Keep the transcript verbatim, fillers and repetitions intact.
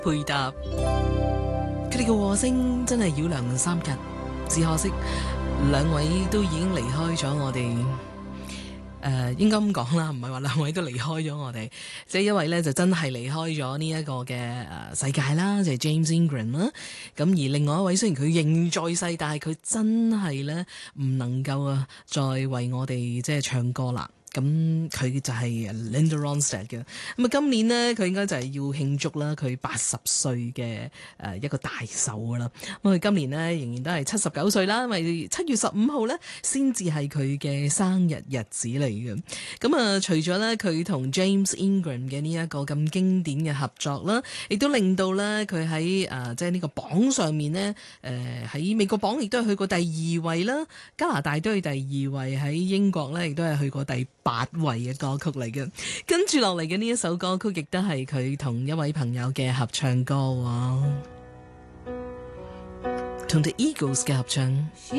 配搭。佢哋嘅和聲真係繞梁三日，只可惜兩位都已經離開咗我哋。誒、呃、應該咁講啦，唔係話兩位都離開咗我哋，即係一位咧就真係離開咗呢一個嘅誒世界啦，就係、是、James Ingram 啦。咁而另外一位雖然佢仍在世，但係佢真係咧唔能夠啊再為我哋即係唱歌啦。咁佢就係 Linda Ronstadt 嘅。咁啊今年呢，佢應該就係要慶祝啦佢八十歲嘅誒一個大壽啦。咁佢今年呢，仍然都係七十九歲啦，因為七月十五號呢，先至係佢嘅生日日子嚟嘅。咁啊除咗咧佢同 James Ingram 嘅呢一個咁經典嘅合作啦，亦都令到咧佢喺誒即係呢個榜上面呢，誒、呃、喺美國榜亦都係去過第二位啦，加拿大都係第二位，喺英國咧亦都係去過第八位嘅歌曲嚟嘅。跟住落嚟嘅呢一首歌曲亦都係佢同一位朋友嘅合唱歌喎，同 The Eagles 嘅合唱。